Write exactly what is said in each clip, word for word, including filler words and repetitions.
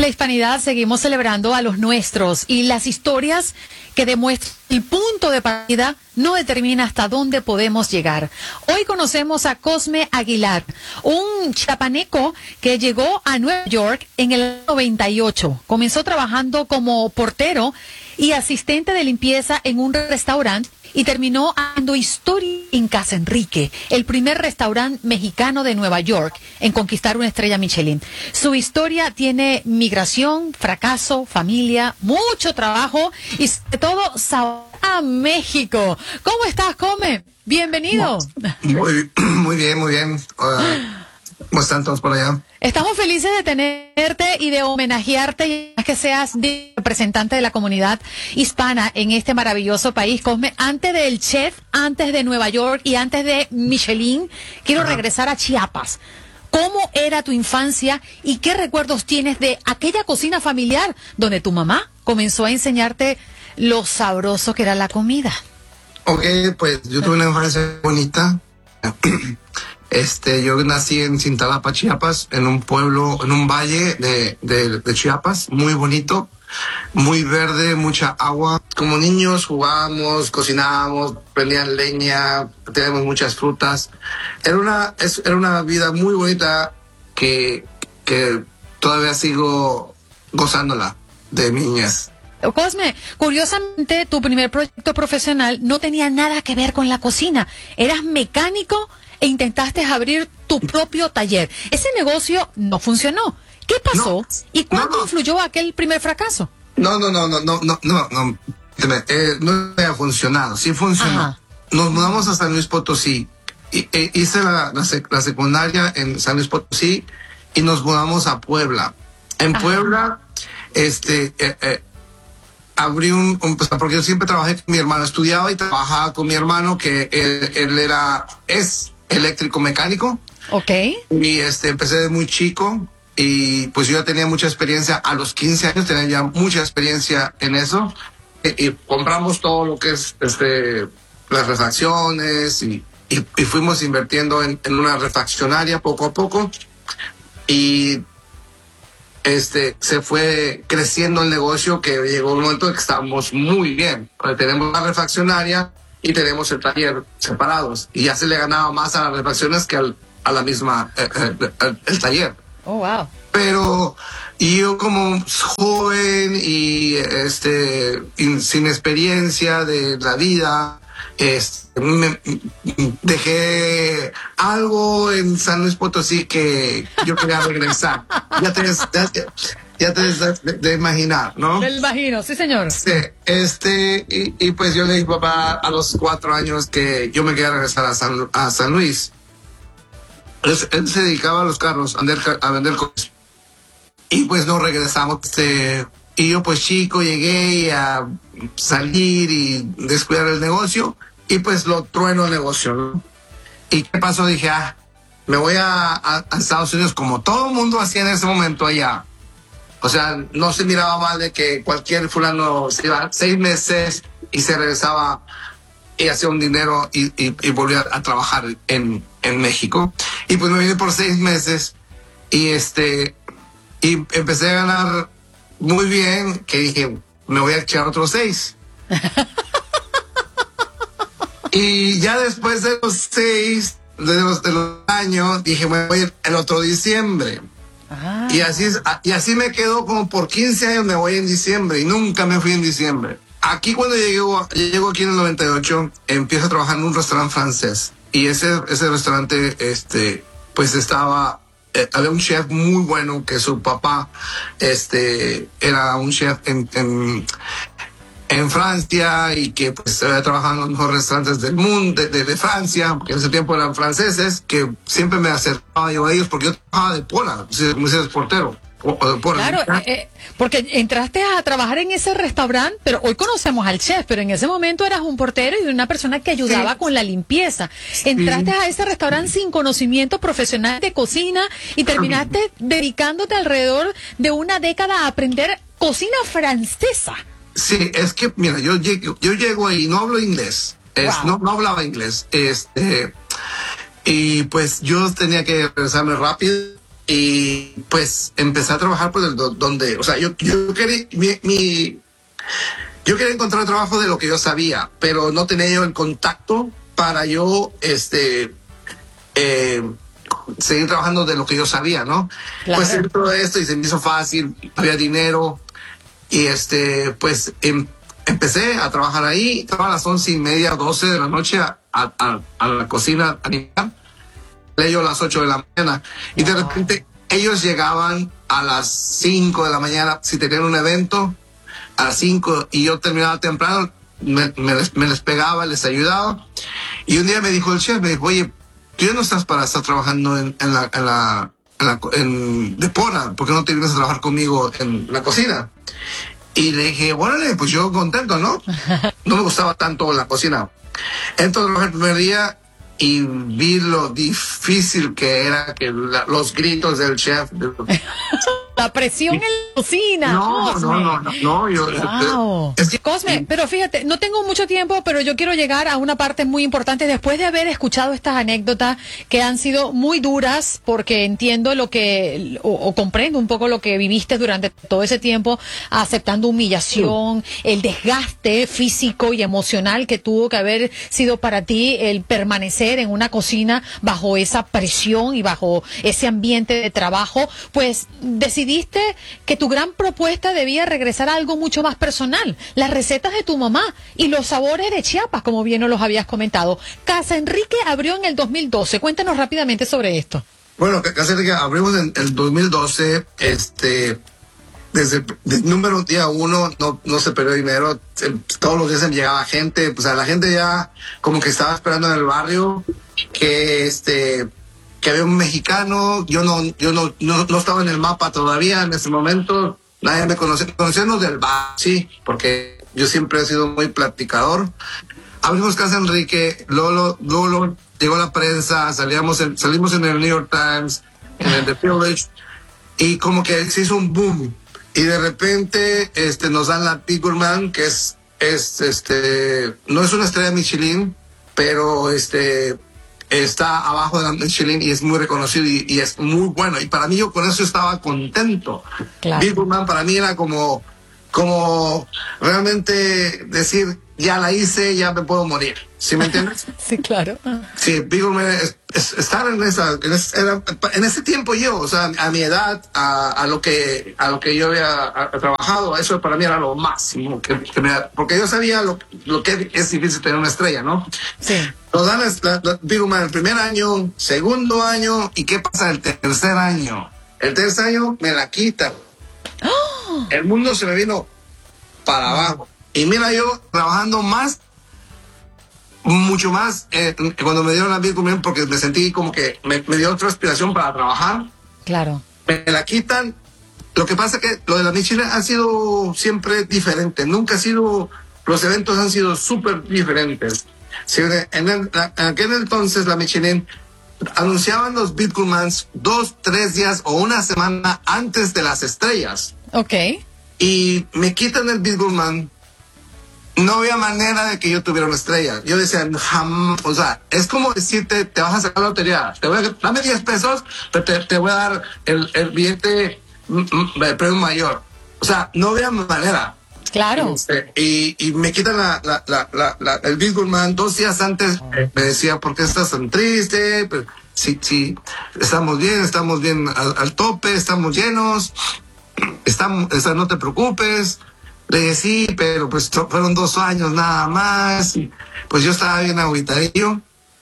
la hispanidad seguimos celebrando a los nuestros y las historias que demuestran el punto de partida no determina hasta dónde podemos llegar. Hoy conocemos a Cosme Aguilar, un chiapaneco que llegó a Nueva York en el noventa y ocho. Comenzó trabajando como portero y asistente de limpieza en un restaurante y terminó haciendo historia en Casa Enrique, el primer restaurante mexicano de Nueva York en conquistar una estrella Michelin. Su historia tiene migración, fracaso, familia, mucho trabajo y sobre todo sabor a México. ¿Cómo estás, Come? Bienvenido. Muy, muy bien, muy bien. Uh, ¿Cómo están todos por allá? Estamos felices de tenerte y de homenajearte y que seas representante de la comunidad hispana en este maravilloso país. Cosme, antes del chef, antes de Nueva York y antes de Michelin, quiero Ajá. regresar a Chiapas. ¿Cómo era tu infancia y qué recuerdos tienes de aquella cocina familiar donde tu mamá comenzó a enseñarte lo sabroso que era la comida? Ok, pues yo tuve una infancia bonita. Este, yo nací en Cintalapa, Chiapas, en un pueblo, en un valle de, de, de Chiapas, muy bonito, muy verde, mucha agua. Como niños jugábamos, cocinábamos, prendían leña, teníamos muchas frutas. Era una, es, era una vida muy bonita que, que todavía sigo gozándola de mi niñez. Cosme, curiosamente tu primer proyecto profesional no tenía nada que ver con la cocina. Eras mecánico e intentaste abrir tu propio taller. Ese negocio no funcionó. ¿Qué pasó? No, ¿Y cuánto no, no. influyó aquel primer fracaso? No, no, no, no, no, no, no, no, eh, no había funcionado. Sí funcionó. Ajá. Nos mudamos a San Luis Potosí. Y, e, hice la, la, sec, la secundaria en San Luis Potosí y nos mudamos a Puebla. En Ajá. Puebla, este, eh, eh, abrí un, un, pues, porque yo siempre trabajé con mi hermano, estudiaba y trabajaba con mi hermano que él, él era, es eléctrico mecánico. Ok. Y este, empecé de muy chico y pues yo ya tenía mucha experiencia, a los quince años tenía ya mucha experiencia en eso y, y compramos todo lo que es este, las refacciones y, y, y fuimos invirtiendo en, en una refaccionaria poco a poco y este, se fue creciendo el negocio que llegó un momento en que estábamos muy bien. Tenemos la refaccionaria y tenemos el taller separados y ya se le ganaba más a las refacciones que al, a la misma eh, eh, el, el taller. Oh, wow. Pero yo como joven y este y sin experiencia de la vida, este, me, dejé algo en San Luis Potosí que yo quería regresar. Ya te ya, ya te de, de imaginar, ¿no? Me imagino, sí, señor. Sí, este, y, y pues yo le dije a papá a los cuatro años que yo me quería regresar a San, a San Luis. Él, él se dedicaba a los carros, a vender, a vender cosas. Y pues nos regresamos. Este, y yo pues chico llegué a salir y descuidar el negocio. Y pues lo trueno el negocio, ¿no? ¿Y qué pasó? Dije, ah, me voy a, a, a Estados Unidos como todo el mundo hacía en ese momento allá. O sea, no se miraba mal de que cualquier fulano se iba seis meses y se regresaba y hacía un dinero y, y, y volvía a trabajar en, en México. Y pues me vine por seis meses y este y empecé a ganar muy bien, que dije, me voy a echar otros seis. Y ya después de los seis, de los, de los años, dije, me voy el otro diciembre. Ah. Y así y así me quedo como por quince años, me voy en diciembre y nunca me fui en diciembre. Aquí cuando llego, llego aquí en el noventa y ocho, empiezo a trabajar en un restaurante francés y ese ese restaurante este pues estaba eh, había un chef muy bueno que su papá este era un chef en, en en Francia y que pues había trabajado en los mejores restaurantes del mundo, de, de, de Francia, porque en ese tiempo eran franceses, que siempre me acercaba yo a ellos porque yo trabajaba de pola, como si eres portero. O, o de pola. Claro, eh, porque entraste a trabajar en ese restaurante, pero hoy conocemos al chef, pero en ese momento eras un portero y una persona que ayudaba sí. con la limpieza. Entraste sí. a ese restaurante sin conocimiento profesional de cocina y terminaste sí. dedicándote alrededor de una década a aprender cocina francesa. Sí, es que, mira, yo llego, yo llego ahí, no hablo inglés, es, wow. no, no hablaba inglés, este, y pues yo tenía que regresarme rápido y pues empecé a trabajar pues el do- donde, o sea, yo, yo quería, mi, mi- yo quería encontrar trabajo de lo que yo sabía, pero no tenía yo el contacto para yo, este, eh, seguir trabajando de lo que yo sabía, ¿no? Claro. Pues hice todo esto y se me hizo fácil, había dinero y este, pues em- empecé a trabajar ahí, estaba a las once y media, doce de la noche a, a, a la cocina a limpiar, yo a las ocho de la mañana y de repente ellos llegaban a las cinco de la mañana si tenían un evento a las cinco y yo terminaba temprano, me, me, les, me les pegaba, les ayudaba y un día me dijo el chef, me dijo, oye, tú ya no estás para estar trabajando en, en la, en la, en la en, de Pona, ¿por qué no te vienes a trabajar conmigo en la cocina? Y le dije, órale, pues yo contento, ¿no? No me gustaba tanto la cocina. Entonces el primer día y vi lo difícil que era que la, los gritos del chef. La presión en la cocina. No, Cosme. no, no, no, no, yo, Wow. es que- Cosme, pero fíjate, no tengo mucho tiempo, pero yo quiero llegar a una parte muy importante después de haber escuchado estas anécdotas que han sido muy duras, porque entiendo lo que, o, o comprendo un poco lo que viviste durante todo ese tiempo, aceptando humillación, el desgaste físico y emocional que tuvo que haber sido para ti el permanecer en una cocina bajo esa presión y bajo ese ambiente de trabajo, pues decidiste que tu gran propuesta debía regresar a algo mucho más personal, las recetas de tu mamá y los sabores de Chiapas, como bien nos los habías comentado. Casa Enrique abrió en el dos mil doce. Cuéntanos rápidamente sobre esto. Bueno, Casa Enrique abrimos en el dos mil doce, este, desde el número día uno no, no se perdió dinero, todos los días llegaba gente, pues a la gente ya como que estaba esperando en el barrio que este que había un mexicano, yo no, yo no, no, no estaba en el mapa todavía en ese momento, nadie me conocía, conocíamos del bar, sí, porque yo siempre he sido muy platicador. Abrimos Casa Enrique, Lolo, Lolo, llegó la prensa, salíamos en, salimos en el New York Times, en el The Village, y como que se hizo un boom. Y de repente este, nos dan la Big Gourmand, que es, es este, no es una estrella Michelin, pero este, está abajo de la Michelin y es muy reconocido y, y es muy bueno. Y para mí yo con eso estaba contento. Claro. Big Gourmand para mí era como, como realmente decir, ya la hice, ya me puedo morir. ¿Sí me entiendes? Sí, claro. Sí, Big Gourmand es, es, estar en esa, en ese, era, en ese tiempo yo, o sea, a mi edad, a, a lo que, a lo que yo había a, a trabajado, eso para mí era lo máximo que, que me, porque yo sabía lo, lo que es difícil tener una estrella, ¿no? Sí. Nos dan la, la Big Gourmand el primer año, segundo año, y qué pasa el tercer año. El tercer año me la quitan. ¡Oh! El mundo se me vino para abajo. Y mira, yo trabajando más, mucho más, eh, cuando me dieron la Big Gourmand, porque me sentí como que me, me dio otra aspiración para trabajar. Claro. Me la quitan. Lo que pasa es que lo de la Michelin ha sido siempre diferente. Nunca ha sido, los eventos han sido súper diferentes. Sí, en, el, en aquel entonces la Michelin anunciaban los Big Gourmands dos, tres días o una semana antes de las estrellas. Ok. Y me quitan el Big Gourmand. No había manera de que yo tuviera una estrella. Yo decía, jamás, o sea, es como decirte, te vas a sacar la lotería, te voy a, dame diez pesos, pero te, te voy a dar el, el billete, el premio mayor. O sea, no había manera. Claro. Este, y, y me quitan la, la, la, la, la, el Big Gourmand dos días antes. Me decía, ¿por qué estás tan triste? Pero, sí, sí, estamos bien, estamos bien al, al tope, estamos llenos, estamos, o sea, no te preocupes. Le dije, sí, pero pues fueron dos años nada más. Y pues yo estaba bien agüitadillo.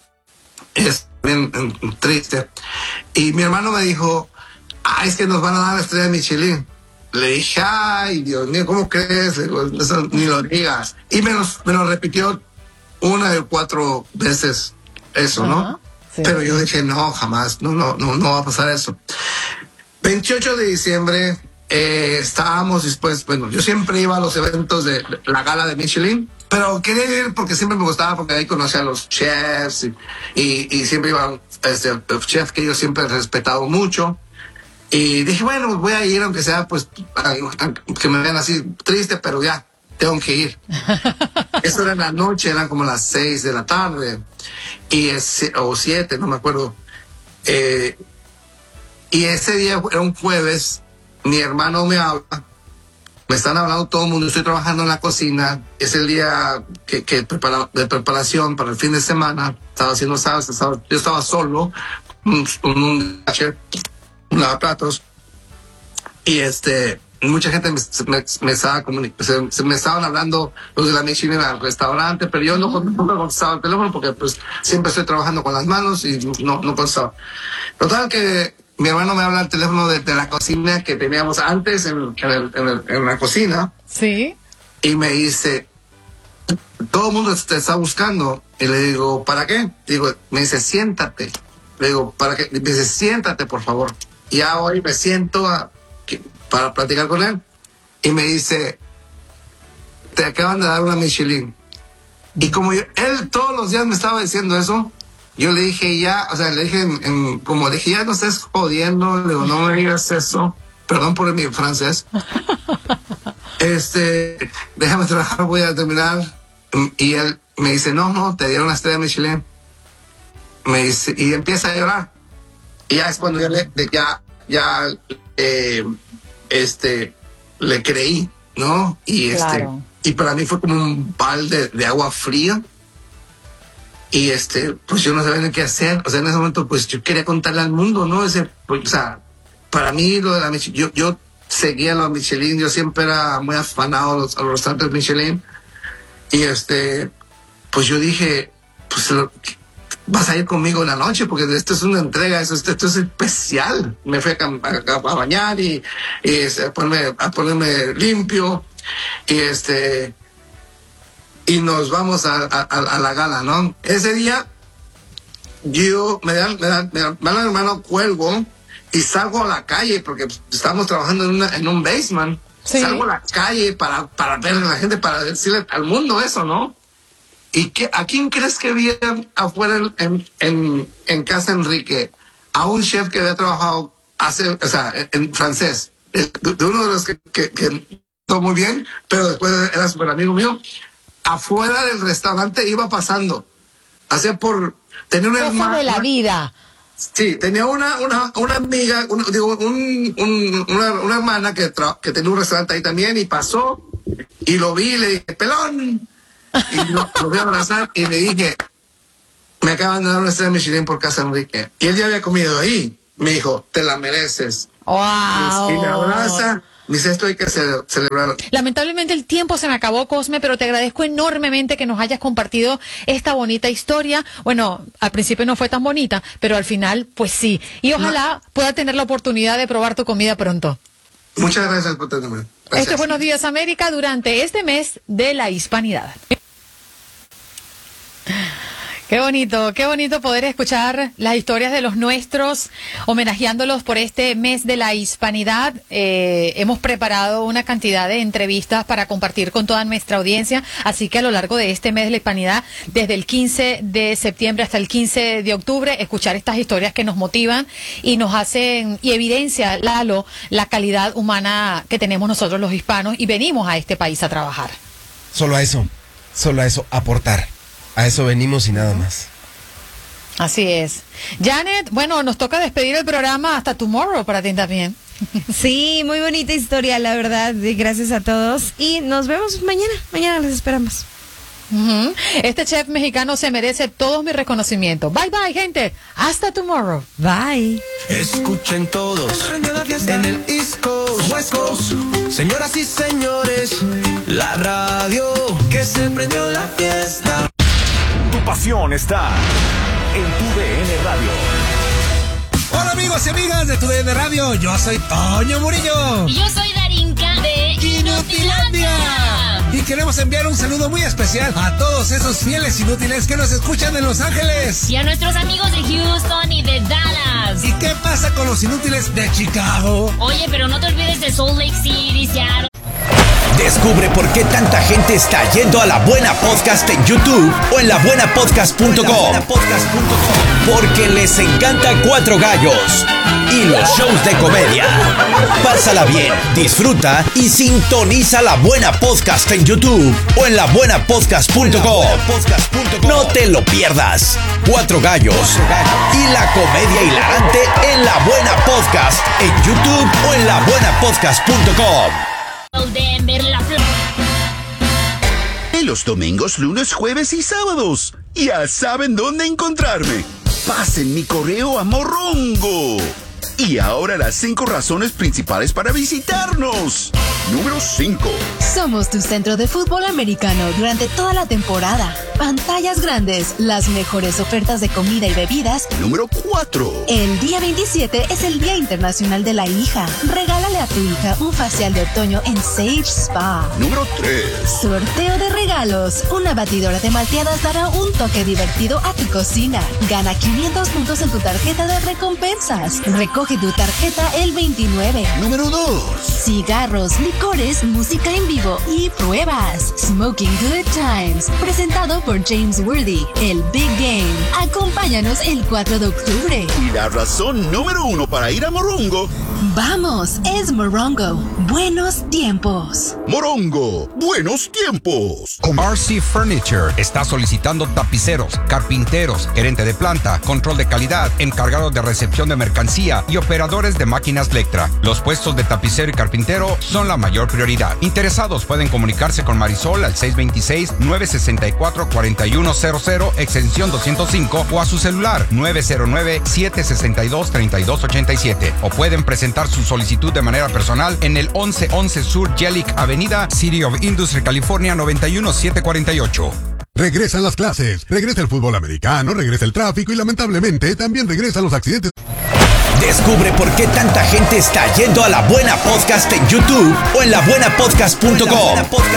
Es bien, bien triste. Y mi hermano me dijo, ah, es que nos van a dar la estrella de Michelin. Le dije, ay, Dios mío, ¿cómo crees? Le digo, eso ni lo digas. Y me lo, me lo repitió una de cuatro veces eso, ¿no? Ajá, sí. Pero yo dije, no, jamás, no, no, no, no va a pasar eso. veintiocho de diciembre, eh, estábamos después, bueno, yo siempre iba a los eventos de, de la gala de Michelin, pero quería ir porque siempre me gustaba, porque ahí conocía a los chefs y, y, y siempre iban este, chefs que yo siempre he respetado mucho. Y dije, bueno, pues voy a ir, aunque sea, pues, a, a, que me vean así triste, pero ya, tengo que ir. Eso era en la noche, eran como las seis de la tarde, y es, o siete, no me acuerdo. Eh, Y ese día era un jueves, mi hermano me habla, me están hablando todo el mundo, estoy trabajando en la cocina, es el día que, que prepara, de preparación para el fin de semana, estaba haciendo salsa, estaba, yo estaba solo, un, un, un lavaplatos, y este, mucha gente me, me, me estaba se, se me estaban hablando los de la Michelin al restaurante, pero yo no, no me contestaba el teléfono porque pues siempre estoy trabajando con las manos y no, no contestaba. Total que mi hermano me habla al teléfono de, de la cocina que teníamos antes en, en, el, en, el, en la cocina. Sí. Y me dice, todo el mundo te está buscando. Y le digo, ¿para qué? Digo, me dice, siéntate. Le digo, ¿para qué? Me dice, siéntate, por favor. Y ya hoy me siento a, para platicar con él. Y me dice, te acaban de dar una Michelin. Y como yo, él todos los días me estaba diciendo eso, yo le dije ya, o sea, le dije, en, en, como le dije, ya no estés jodiendo, le digo, no me digas eso, perdón por mi francés. Este, déjame trabajar, voy a terminar. Y él me dice, no, no, te dieron la estrella Michelin. Me dice, y empieza a llorar. Y ya es cuando yo le, ya, ya, eh, este, le creí, ¿no? Y este, claro. Y para mí fue como un balde de agua fría. Y este, pues yo no sabía ni qué hacer. O sea, en ese momento, pues yo quería contarle al mundo, ¿no? Ese, pues, o sea, para mí lo de la Michelin, yo, yo seguía los Michelin, yo siempre era muy afanado a los, a los restaurantes Michelin. Y este, pues yo dije, pues lo, vas a ir conmigo en la noche, porque esto es una entrega, esto, esto es especial. Me fui a, a, a bañar y, y este, a, ponerme, a ponerme limpio. Y este, y nos vamos a, a, a la gala, ¿no? Ese día, yo me dan, me dan, me dan, me dan hermano, cuelgo y salgo a la calle, porque estamos trabajando en, una, en un basement. Sí. Salgo a la calle para, para ver a la gente, para decirle al mundo eso, ¿no? ¿Y qué, a quién crees que vi afuera en, en, en Casa Enrique? A un chef que había trabajado hace, o sea, en, en francés, de, de uno de los que, que, que todo muy bien, pero después era súper amigo mío. Afuera del restaurante iba pasando, hacía por, tenía una hermana de la vida. Sí, tenía una, una, una amiga, una, digo, un, un, una, una hermana que, tra, que tenía un restaurante ahí también y pasó y lo vi y le dije, pelón, y lo, lo voy a abrazar y le dije, me acaban de dar una estrella Michelin por Casa Enrique. Y él ya había comido ahí. Me dijo, te la mereces. Wow. Y me abraza. Dice, esto hay que celebrar. Lamentablemente el tiempo se me acabó, Cosme, pero te agradezco enormemente que nos hayas compartido esta bonita historia. Bueno, al principio no fue tan bonita, pero al final, pues sí. Y ojalá no. pueda tener la oportunidad de probar tu comida pronto. Muchas gracias por tenerme. Gracias. Este Buenos Días América durante este mes de la Hispanidad. Qué bonito, qué bonito poder escuchar las historias de los nuestros, homenajeándolos por este mes de la Hispanidad. Eh, hemos preparado una cantidad de entrevistas para compartir con toda nuestra audiencia, así que a lo largo de este mes de la Hispanidad, desde el quince de septiembre hasta el quince de octubre, escuchar estas historias que nos motivan y nos hacen, y evidencia, Lalo, la calidad humana que tenemos nosotros los hispanos y venimos a este país a trabajar. Solo a eso, solo a eso, aportar. A eso venimos y nada más. Así es. Janet, bueno, nos toca despedir el programa hasta tomorrow para ti también. Sí, muy bonita historia, la verdad. Gracias a todos. Y nos vemos mañana. Mañana les esperamos. Uh-huh. Este chef mexicano se merece todo mi reconocimiento. Bye, bye, gente. Hasta tomorrow. Bye. Escuchen todos en el East Coast, West Coast. Señoras y señores, la radio que se prendió la fiesta. Tu pasión está en Tu D N Radio. Hola amigos y amigas de Tu D N Radio, yo soy Toño Murillo. Y yo soy Darinka de Inutilandia. Y queremos enviar un saludo muy especial a todos esos fieles inútiles que nos escuchan en Los Ángeles. Y a nuestros amigos de Houston y de Dallas. ¿Y qué pasa con los inútiles de Chicago? Oye, pero no te olvides de Salt Lake City, Seattle. Descubre por qué tanta gente está yendo a La Buena Podcast en YouTube o en la buena podcast punto com. Porque les encanta Cuatro Gallos y los shows de comedia. Pásala bien, disfruta y sintoniza La Buena Podcast en YouTube o en la buena podcast punto com. No te lo pierdas. Cuatro gallos y la comedia hilarante en La Buena Podcast en YouTube o en la buena podcast punto com. Denver, la flor. Los domingos, lunes, jueves y sábados. Ya saben dónde encontrarme. Pasen mi correo a Morongo. Y ahora las cinco razones principales para visitarnos. Número cinco. Somos tu centro de fútbol americano durante toda la temporada. Pantallas grandes, las mejores ofertas de comida y bebidas. Número cuatro. El día veintisiete es el Día Internacional de la Hija. Regálale a tu hija un facial de otoño en Sage Spa. Número tres. Sorteo de regalos. Una batidora de malteadas dará un toque divertido a tu cocina. Gana quinientos puntos en tu tarjeta de recompensas. Recoge tu tarjeta el veintinueve. Número dos. Cigarros, licores, música en vivo y pruebas. Smoking Good Times. Presentado por James Worthy. El Big Game. Acompáñanos el cuatro de octubre. Y la razón número uno para ir a Morongo. Vamos, es Morongo. Buenos tiempos. Morongo, buenos tiempos. R C Furniture está solicitando tapiceros, carpinteros, gerente de planta, control de calidad, encargados de recepción de mercancía y operadores de máquinas Lectra. Los puestos de tapicero y carpintero son la mayor prioridad. Interesados pueden comunicarse con Marisol al seis dos seis, nueve seis cuatro, cuatro uno cero cero, extensión doscientos cinco o a su celular nueve cero nueve, siete seis dos, tres dos ocho siete o pueden presentar su solicitud de manera personal en el once once Sur Jellic Avenida, City of Industry, California noventa y uno siete cuarenta y ocho. Regresan las clases, regresa el fútbol americano, regresa el tráfico y lamentablemente también regresan los accidentes. Descubre por qué tanta gente está yendo a La Buena Podcast en YouTube o en la buena podcast punto com.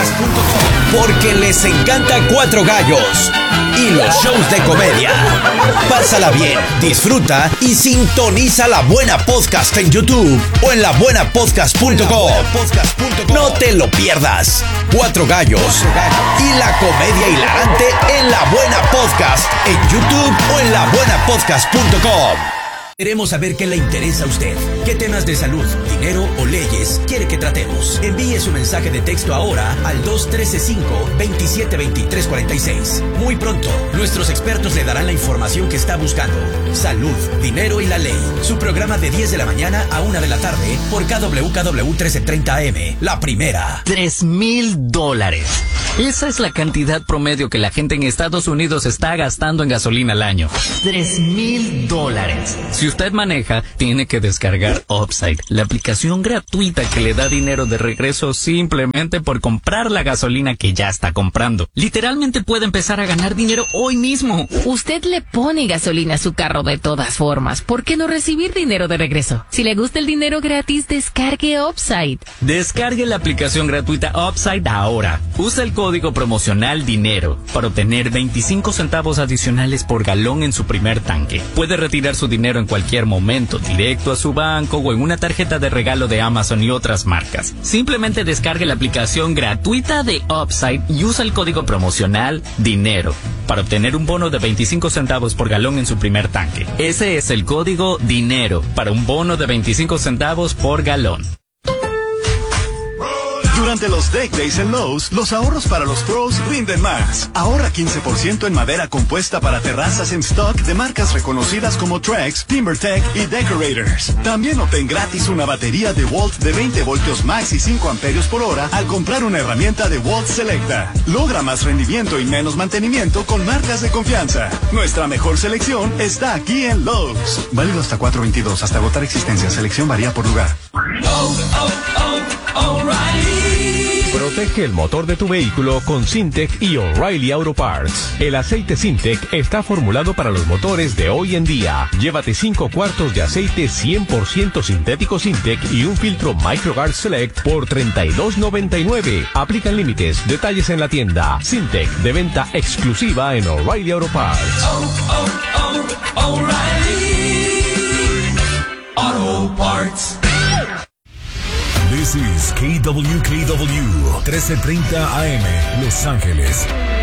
Porque les encanta Cuatro Gallos y los shows de comedia. Pásala bien, disfruta y sintoniza La Buena Podcast en YouTube o en la buena podcast punto com. No te lo pierdas. Cuatro Gallos y la comedia hilarante en La Buena Podcast en YouTube o en la buena podcast punto com. Queremos saber qué le interesa a usted. ¿Qué temas de salud, dinero o leyes quiere que tratemos? Envíe su mensaje de texto ahora al dos uno tres cinco, dos siete dos tres cuatro seis. Muy pronto, nuestros expertos le darán la información que está buscando. Salud, dinero y la ley. Su programa de diez de la mañana a una de la tarde por K W K W trece treinta A M. La primera. Tres mil dólares. Esa es la cantidad promedio que la gente en Estados Unidos está gastando en gasolina al año. Tres mil dólares. Si usted maneja, tiene que descargar Upside, la aplicación gratuita que le da dinero de regreso simplemente por comprar la gasolina que ya está comprando. Literalmente puede empezar a ganar dinero hoy mismo. Usted le pone gasolina a su carro de todas formas. ¿Por qué no recibir dinero de regreso? Si le gusta el dinero gratis, descargue Upside. Descargue la aplicación gratuita Upside ahora. Usa el código promocional DINERO para obtener veinticinco centavos adicionales por galón en su primer tanque. Puede retirar su dinero en cualquier momento, directo a su banco o en una tarjeta de regalo de Amazon y otras marcas. Simplemente descargue la aplicación gratuita de Upside y usa el código promocional DINERO para obtener un bono de veinticinco centavos por galón en su primer tanque. Ese es el código DINERO para un bono de veinticinco centavos por galón. Durante los Deck Days en Lowe's, los ahorros para los pros rinden más. Ahorra quince por ciento en madera compuesta para terrazas en stock de marcas reconocidas como Trex, TimberTech y Decorators. También obtén gratis una batería DeWalt de veinte voltios max y cinco amperios por hora al comprar una herramienta DeWalt Selecta. Logra más rendimiento y menos mantenimiento con marcas de confianza. Nuestra mejor selección está aquí en Lowe's. Válido hasta cuatro veintidós, hasta agotar existencia. Selección varía por lugar. Oh, oh, oh, O'Reilly. Protege el motor de tu vehículo con Syntec y O'Reilly Auto Parts. El aceite Syntec está formulado para los motores de hoy en día. Llévate cinco cuartos de aceite cien por ciento sintético Syntec y un filtro MicroGuard Select por treinta y dos noventa y nueve. Aplican límites. Detalles en la tienda. Syntec, de venta exclusiva en O'Reilly Auto Parts. Oh, oh, oh, O'Reilly Auto Parts. This is K W K W trece treinta A M, Los Ángeles.